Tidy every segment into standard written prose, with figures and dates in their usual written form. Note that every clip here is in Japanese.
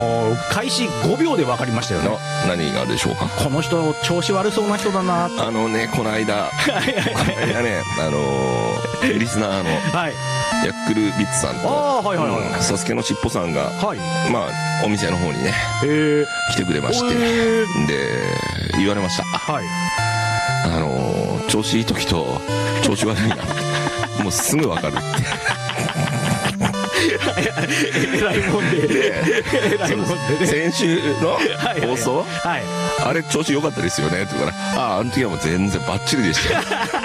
開始5秒で分かりましたよね。 何がでしょうか。 この人調子悪そうな人だなって。 この間ね、リスナーのヤックルビッツさんとサスケのしっぽさんが、まあお店の方にね来てくれまして、で言われました。調子いい時と調子悪いなもうすぐ分かるってえらいもんで先週の放送、あれ調子良かったですよねって言うから、あの時はもう全然バッチリでしたよ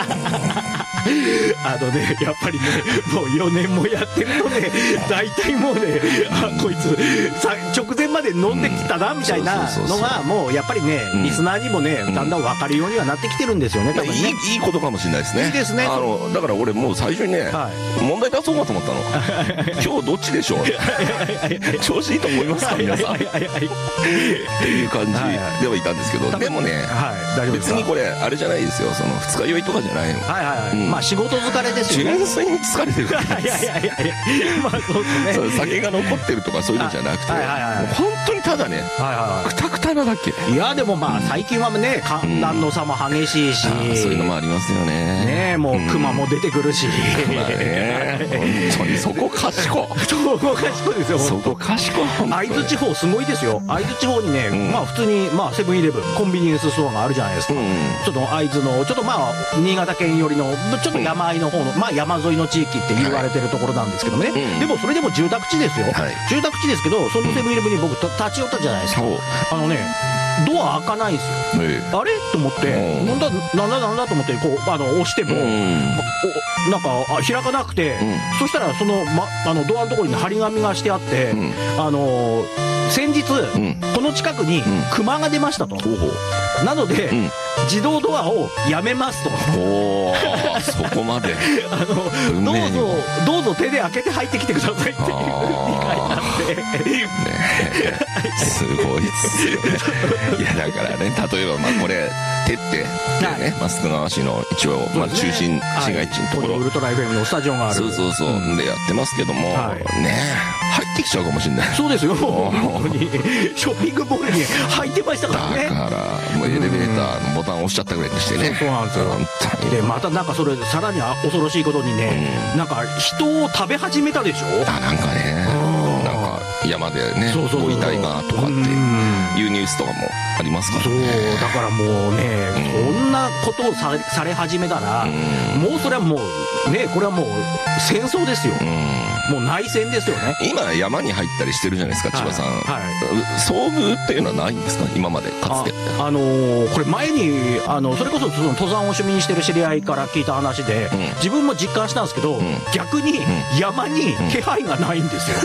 やっぱりね、もう4年もやってるとね、大体もうね、こいつ直前まで飲んできたなみたいなのがもうやっぱりね、リスナーにもね、だんだん分かるようにはなってきてるんですよね。多分ね、 いいことかもしれないですね。 いいですね。 だから俺もう最初にね、問題出そうかと思ったの。今日どっちでしょう調子いいと思いますか皆さんっていう感じではいたんですけど、でもね、別にこれあれじゃないですよ、その二日酔いとかじゃないの。 まあ仕事疲れですよね。 純粋に疲れてるからです。 まあそうですね。 酒が残ってるとかそういうのじゃなくて、本当にただね、くたくたなだけ。 いやでもまあ最近はね、寒暖の差も激しいし、 そういうのもありますよね。 ね、もう熊も出てくるし、 本当にそこ賢い。 そこ賢いですよ。 そこ賢い。 会津地方すごいですよ。会津地方にね、まあ普通にセブンイレブンコンビニエンスストアがあるじゃないですか。ちょっと会津のちょっとまあ新潟県寄りのちょっと山あいの方のまあ山沿いの地域って言われてるところなんですけどね。でもそれでも住宅地ですよ。住宅地ですけど、そのセブンイレブンに僕立ち寄ったじゃないですか。ドア開かないんですよ。あれと思って、なんだと思ってこう押してもなんか開かなくて、そしたらそのドアのところに張り紙がしてあって、先日この近くに熊が出ましたと。なので自動ドアをやめますと。 そこまでどうぞ手で開けて入ってきてくださいっていう理解なんですごいっすよね。いやだからね、例えばまあこれ手ってね、須賀川市の一応中心市街地のところ、 ウルトラ FM のスタジオがある、 そうでやってますけどもね、入ってきちゃうかもしれない。 そうですよ、本当にショッピングモールに入ってましたからね。 だからもうエレベーターのボタンを押しちゃったぐらいにしてね。 そうなんですよ。でまたなんかそれさらに恐ろしいことにね、なんか人を食べ始めたでしょ。 なんかね、なんか山でねご遺体がとかっていうニュースとかもありますからね。 そうだからもうね、こんなことをされ始めたら、もうそれはもうね、これはもう戦争ですよ。もう内戦ですよね。 今山に入ったりしてるじゃないですか、千葉さん。遭遇っていうのはないんですか、今までかつて。 これ前にそれこそその登山を趣味にしてる知り合いから聞いた話で、自分も実感したんですけど、逆に山に気配がないんですよ。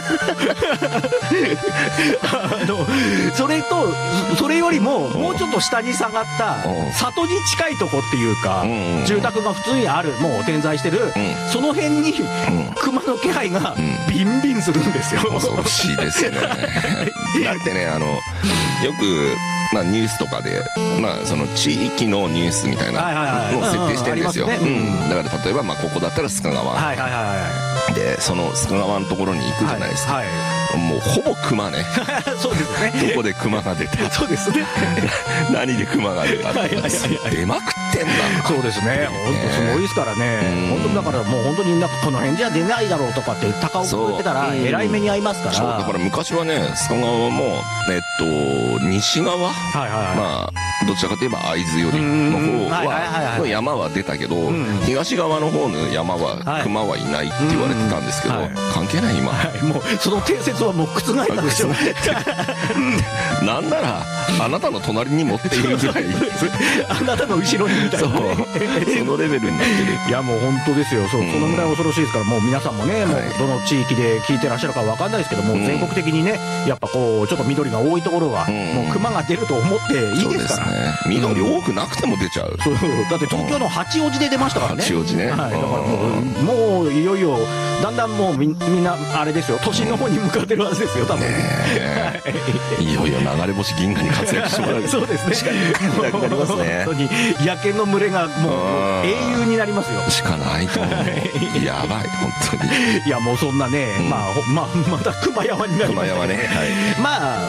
それよりももうちょっと下に下がった里に近いとこっていうか、住宅が普通にある、もう点在してる、その辺に熊の気配がビンビンするんですよ。 恐ろしいですよね。だってね、よくニュースとかでその地域のニュースみたいなのを設定してるんですよ。だから例えばここだったら須賀川で、その須賀川のところに行くじゃないですか。もうほぼ熊ね。 そうですね。 どこで熊が出た。 そうですね。 何で熊が出た。出まくってんだ。 そうですね。本当すごいですからね。本当だからもう本当になんかこの辺じゃ出ないだろうとかって高をくぐってたらえらい目に遭いますから。 そうだから昔はね、須賀川も西側、どちらかといえば会津寄りの方の山は出たけど、東側の方の山は熊はいないって言われてたんですけど、関係ない今。 もうその定説はもう覆ったでしょ。 なんならあなたの隣に持っているぐらい、 あなたの後ろにみたいな、 そのレベルになってる。 いやもう本当ですよ。そのぐらい恐ろしいですから、もう皆さんもね、もうどの地域で聞いてらっしゃるかわかんないですけども、全国的にね、やっぱこうちょっと緑が多いところはもう熊が出ると思っていいですから。 緑多くなくても出ちゃう。 だって東京の八王子で出ましたからね。 八王子ね。だからもういよいよだんだんもうみんなあれですよ、都心の方に向かってるはずですよ、多分。 いよいよ流れ星銀河に活躍してもらう。 そうですね。 なくなりますね。 本当に野犬の群れがもう英雄になりますよ。 しかないと思う。やばい本当に。 いやもうそんなね、また熊山になりますね。 熊山ね。 まあ